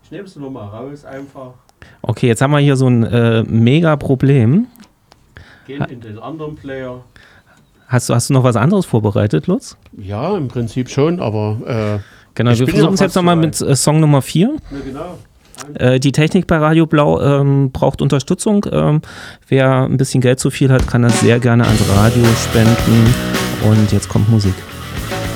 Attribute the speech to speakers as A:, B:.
A: Ich nehme es nochmal raus, einfach.
B: Okay, jetzt haben wir hier so ein mega Problem.
A: Gehen in den anderen Player.
B: Hast du noch was anderes vorbereitet, Lutz?
A: Ja, im Prinzip schon, aber
B: genau, wir versuchen es jetzt nochmal mit Song Nummer 4.
A: Ja, genau.
B: Die Technik bei Radio Blau braucht Unterstützung. Wer ein bisschen Geld zu viel hat, kann das sehr gerne ans Radio spenden. Und jetzt kommt Musik.